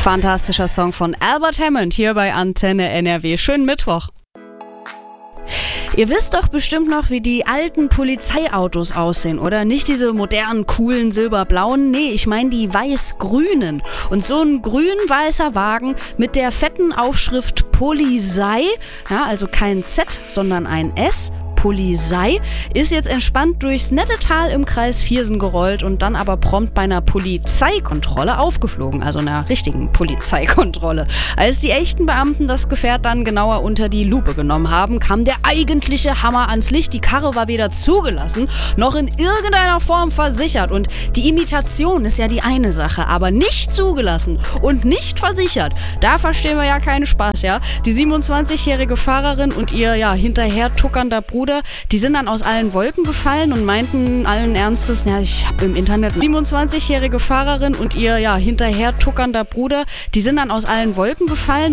Fantastischer Song von Albert Hammond hier bei Antenne NRW. Schönen Mittwoch. Ihr wisst doch bestimmt noch, wie die alten Polizeiautos aussehen, oder? Nicht diese modernen, coolen, silberblauen, nee, ich meine die weiß-grünen. Und so ein grün-weißer Wagen mit der fetten Aufschrift Polizei, ja, also kein Z, sondern ein S, Polizei, ist jetzt entspannt durchs nette Tal im Kreis Viersen gerollt und dann aber prompt bei einer Polizeikontrolle aufgeflogen, also einer richtigen Polizeikontrolle. Als die echten Beamten das Gefährt dann genauer unter die Lupe genommen haben, kam der eigentliche Hammer ans Licht. Die Karre war weder zugelassen, noch in irgendeiner Form versichert. Und die Imitation ist ja die eine Sache, aber nicht zugelassen und nicht versichert. Da verstehen wir ja keinen Spaß, ja? Die 27-jährige Fahrerin und ihr hinterher tuckernder Bruder, die sind dann aus allen Wolken gefallen und meinten allen Ernstes, ja, ich habe im Internet 27-jährige Fahrerin und ihr hinterher tuckernder Bruder, die sind dann aus allen Wolken gefallen